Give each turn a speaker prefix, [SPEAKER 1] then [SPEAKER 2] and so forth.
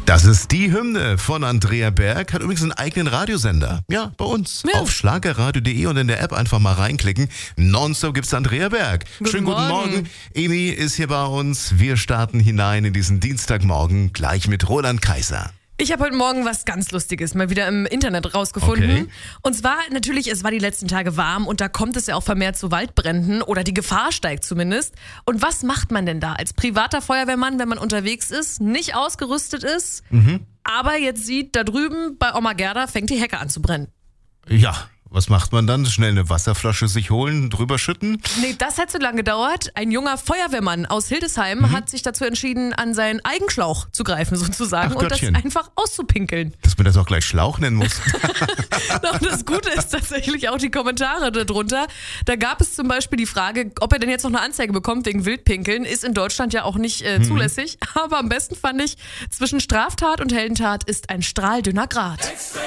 [SPEAKER 1] Das ist die Hymne von Andrea Berg, hat übrigens einen eigenen Radiosender. Ja, bei uns. Ja. Auf schlagerradio.de und in der App einfach mal reinklicken. Nonstop gibt's Andrea Berg. Schönen guten Morgen. Emi ist hier bei uns. Wir starten hinein in diesen Dienstagmorgen gleich mit Roland Kaiser.
[SPEAKER 2] Ich habe heute Morgen was ganz Lustiges mal wieder im Internet rausgefunden.
[SPEAKER 1] Okay.
[SPEAKER 2] Und zwar natürlich, es war die letzten Tage warm und da kommt es ja auch vermehrt zu Waldbränden oder die Gefahr steigt zumindest. Und was macht man denn da als privater Feuerwehrmann, wenn man unterwegs ist, nicht ausgerüstet ist, aber jetzt sieht, da drüben bei Oma Gerda fängt die Hecke an zu brennen?
[SPEAKER 1] Ja, was macht man dann? Schnell eine Wasserflasche sich holen, drüber schütten?
[SPEAKER 2] Nee, das hat so lange gedauert. Ein junger Feuerwehrmann aus Hildesheim hat sich dazu entschieden, an seinen Eigenschlauch zu greifen sozusagen und das einfach auszupinkeln.
[SPEAKER 1] Dass man das auch gleich Schlauch nennen muss.
[SPEAKER 2] Doch, das Gute ist tatsächlich auch die Kommentare darunter. Da gab es zum Beispiel die Frage, ob er denn jetzt noch eine Anzeige bekommt wegen Wildpinkeln. Ist in Deutschland ja auch nicht zulässig. Aber am besten fand ich, zwischen Straftat und Heldentat ist ein strahldünner Grat.